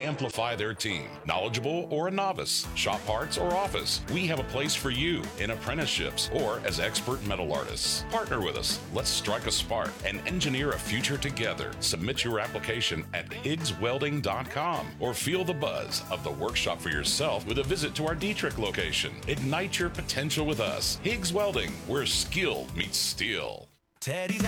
amplify their team. Knowledgeable or a novice, shop parts or office, we have a place for you in apprenticeships or as expert metal artists. Partner with us. Let's strike a spark and engineer a future together. Submit your application at HiggsWelding.com or feel the buzz of the workshop for yourself with a visit to our Dietrich location. Ignite your potential with us. Higgs Welding, where skill meets steel. Teddy's